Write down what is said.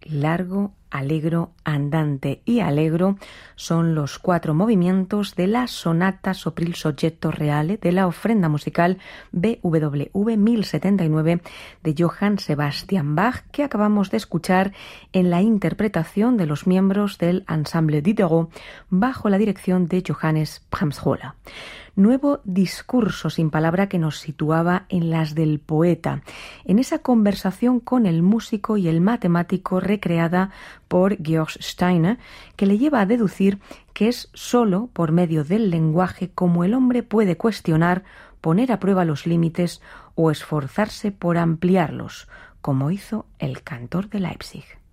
largo, allegro, andante y allegro son los 4 movimientos de la sonata sopra il soggetto reale de la ofrenda musical BWV 1079 de Johann Sebastian Bach, que acabamos de escuchar en la interpretación de los miembros del Ensemble Diderot bajo la dirección de Johannes Brahms-Höller. Nuevo discurso sin palabra que nos situaba en las del poeta, en esa conversación con el músico y el matemático recreada por Georg Steiner, que le lleva a deducir que es sólo por medio del lenguaje como el hombre puede cuestionar, poner a prueba los límites o esforzarse por ampliarlos, como hizo el cantor de Leipzig.